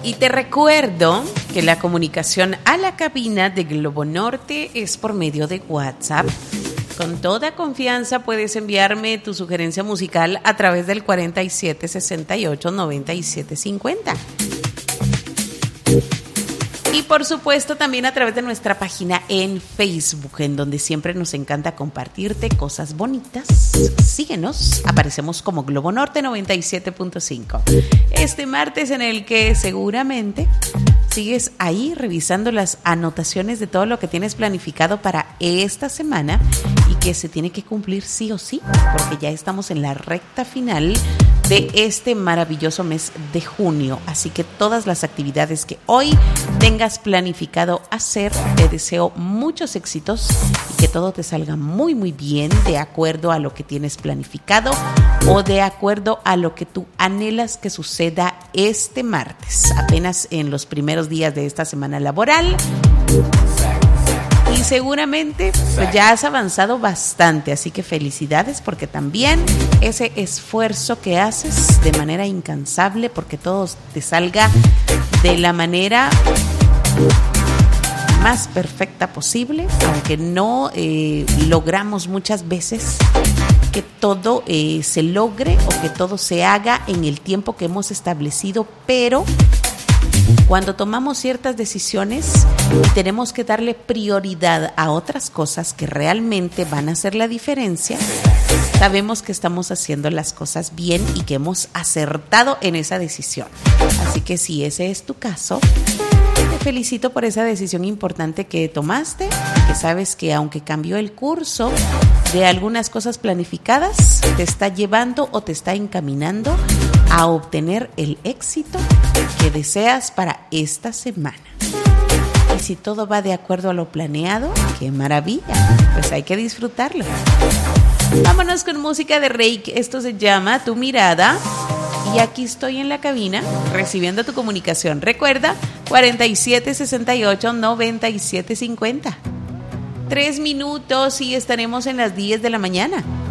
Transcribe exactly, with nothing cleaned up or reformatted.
Y te recuerdo que la comunicación a la cabina de Globo Norte es por medio de WhatsApp. Con toda confianza puedes enviarme tu sugerencia musical a través del cuarenta y siete sesenta y ocho noventa y siete cincuenta. Y por supuesto también a través de nuestra página en Facebook, en donde siempre nos encanta compartirte cosas bonitas. Síguenos, aparecemos como Globo Norte noventa y siete punto cinco. Este martes en el que seguramente sigues ahí revisando las anotaciones de todo lo que tienes planificado para esta semana y que se tiene que cumplir sí o sí, porque ya estamos en la recta final de este maravilloso mes de junio. Así que todas las actividades que hoy tengas planificado hacer, te deseo muchos éxitos y que todo te salga muy muy bien de acuerdo a lo que tienes planificado o de acuerdo a lo que tú anhelas que suceda este martes, apenas en los primeros días de esta semana laboral. Y seguramente pues ya has avanzado bastante, así que felicidades, porque también ese esfuerzo que haces de manera incansable porque todo te salga de la manera más perfecta posible, aunque no eh, logramos muchas veces que todo eh, se logre o que todo se haga en el tiempo que hemos establecido, pero cuando tomamos ciertas decisiones y tenemos que darle prioridad a otras cosas que realmente van a hacer la diferencia, sabemos que estamos haciendo las cosas bien y que hemos acertado en esa decisión. Así que si ese es tu caso, te felicito por esa decisión importante que tomaste, que sabes que aunque cambió el curso de algunas cosas planificadas, te está llevando o te está encaminando a obtener el éxito que deseas para esta semana. Y si todo va de acuerdo a lo planeado, ¡qué maravilla! Pues hay que disfrutarlo. Vámonos con música de Reik. Esto se llama Tu Mirada. Y aquí estoy en la cabina recibiendo tu comunicación. Recuerda, cuarenta y siete sesenta y ocho noventa y siete cincuenta. Tres minutos y estaremos en las diez de la mañana.